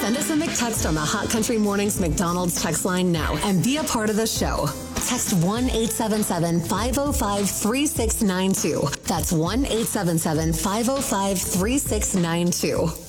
Send us a McText on the Hot Country Mornings McDonald's text line now and be a part of the show. Text 1-877-505-3692. That's 1-877-505-3692.